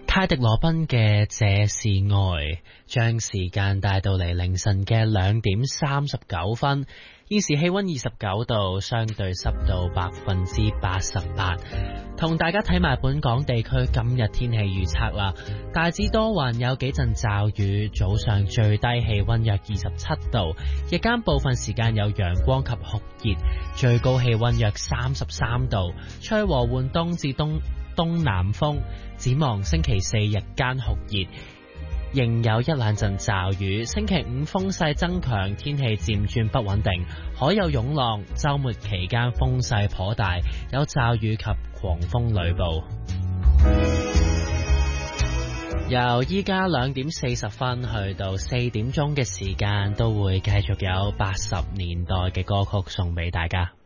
泰迪羅賓嘅這是愛，將時間帶到嚟凌晨嘅2:39。現時氣溫29度，相對濕度88%。同大家睇埋本港地區今日天氣預測啦，大致多雲，有幾陣驟雨，早上最低氣溫約27度，日間部分時間有陽光及酷熱，最高氣溫約33度，吹和緩東至東南風。展望星期四日間酷熱，仍有一兩陣驟雨。星期五風勢增強，天氣漸轉不穩定，海有湧浪。週末期間風勢頗大，有驟雨及狂風雷暴。由依家2:40去到4點鐘嘅時間，都會繼續有80年代嘅歌曲送俾大家。